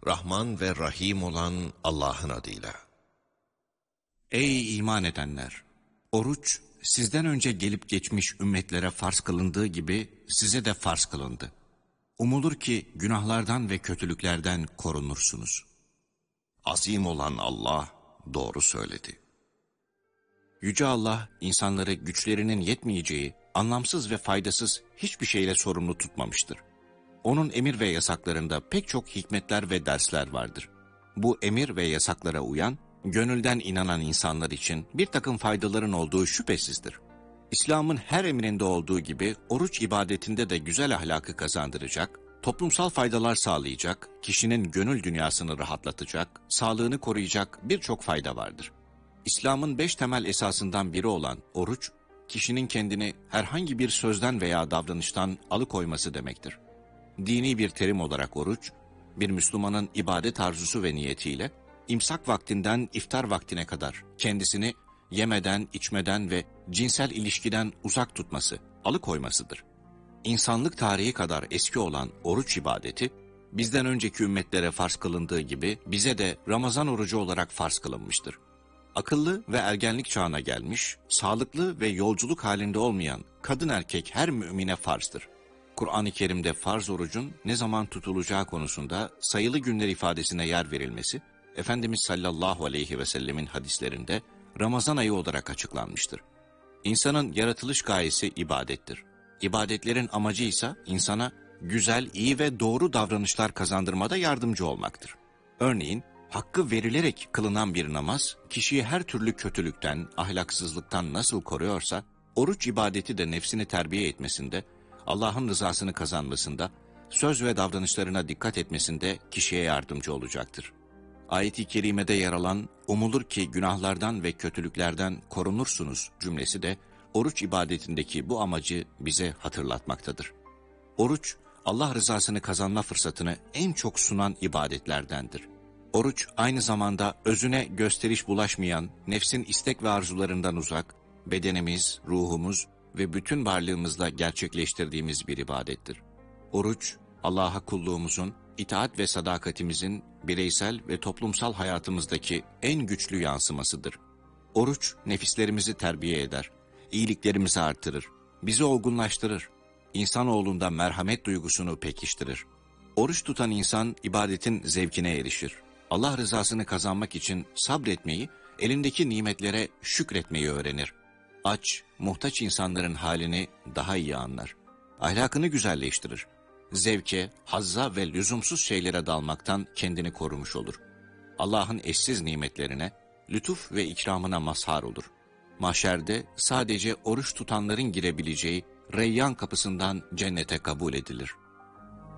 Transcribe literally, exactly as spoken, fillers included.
Rahman ve Rahim olan Allah'ın adıyla. Ey iman edenler! Oruç, sizden önce gelip geçmiş ümmetlere farz kılındığı gibi size de farz kılındı. Umulur ki günahlardan ve kötülüklerden korunursunuz. Azim olan Allah doğru söyledi. Yüce Allah, insanları güçlerinin yetmeyeceği, anlamsız ve faydasız hiçbir şeyle sorumlu tutmamıştır. Onun emir ve yasaklarında pek çok hikmetler ve dersler vardır. Bu emir ve yasaklara uyan, gönülden inanan insanlar için bir takım faydaların olduğu şüphesizdir. İslam'ın her emrinde olduğu gibi oruç ibadetinde de güzel ahlakı kazandıracak, toplumsal faydalar sağlayacak, kişinin gönül dünyasını rahatlatacak, sağlığını koruyacak birçok fayda vardır. İslam'ın beş temel esasından biri olan oruç, kişinin kendini herhangi bir sözden veya davranıştan alıkoyması demektir. Dini bir terim olarak oruç, bir Müslümanın ibadet arzusu ve niyetiyle, imsak vaktinden iftar vaktine kadar kendisini yemeden, içmeden ve cinsel ilişkiden uzak tutması, alıkoymasıdır. İnsanlık tarihi kadar eski olan oruç ibadeti, bizden önceki ümmetlere farz kılındığı gibi bize de Ramazan orucu olarak farz kılınmıştır. Akıllı ve ergenlik çağına gelmiş, sağlıklı ve yolculuk halinde olmayan kadın erkek her mümine farzdır. Kur'an-ı Kerim'de farz orucun ne zaman tutulacağı konusunda sayılı günler ifadesine yer verilmesi, Efendimiz sallallahu aleyhi ve sellemin hadislerinde Ramazan ayı olarak açıklanmıştır. İnsanın yaratılış gayesi ibadettir. İbadetlerin amacı ise insana güzel, iyi ve doğru davranışlar kazandırmada yardımcı olmaktır. Örneğin, hakkı verilerek kılınan bir namaz, kişiyi her türlü kötülükten, ahlaksızlıktan nasıl koruyorsa, oruç ibadeti de nefsini terbiye etmesinde, Allah'ın rızasını kazanmasında, söz ve davranışlarına dikkat etmesinde kişiye yardımcı olacaktır. Ayet-i kerimede yer alan, umulur ki günahlardan ve kötülüklerden korunursunuz cümlesi de, oruç ibadetindeki bu amacı bize hatırlatmaktadır. Oruç, Allah rızasını kazanma fırsatını en çok sunan ibadetlerdendir. Oruç, aynı zamanda özüne gösteriş bulaşmayan, nefsin istek ve arzularından uzak, bedenimiz, ruhumuz ve bütün varlığımızla gerçekleştirdiğimiz bir ibadettir. Oruç, Allah'a kulluğumuzun, itaat ve sadakatimizin bireysel ve toplumsal hayatımızdaki en güçlü yansımasıdır. Oruç, nefislerimizi terbiye eder, iyiliklerimizi artırır, bizi olgunlaştırır, insanoğlunda merhamet duygusunu pekiştirir. Oruç tutan insan ibadetin zevkine erişir. Allah rızasını kazanmak için sabretmeyi, elindeki nimetlere şükretmeyi öğrenir. Aç, muhtaç insanların halini daha iyi anlar. Ahlakını güzelleştirir. Zevke, hazza ve lüzumsuz şeylere dalmaktan kendini korumuş olur. Allah'ın eşsiz nimetlerine, lütuf ve ikramına mazhar olur. Mahşerde sadece oruç tutanların girebileceği Reyyan kapısından cennete kabul edilir.